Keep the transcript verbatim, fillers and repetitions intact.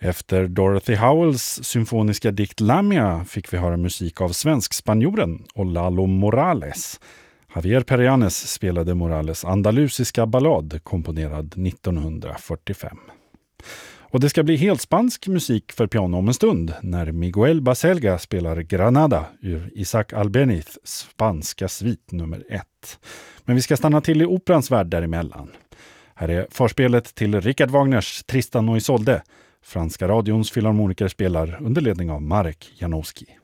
Efter Dorothy Howells symfoniska dikt Lamia fick vi höra musik av svensk-spanjoren Lalo Morales. Javier Perianes spelade Morales andalusiska ballad komponerad nittonhundrafyrtiofem. Och det ska bli helt spansk musik för piano om en stund när Miguel Baselga spelar Granada ur Isaac Albénizs spanska svit nummer ett. Men vi ska stanna till i operans värld däremellan. Här är förspelet till Richard Wagners Tristan och Isolde. Franska radions filharmoniker spelar under ledning av Marek Janowski.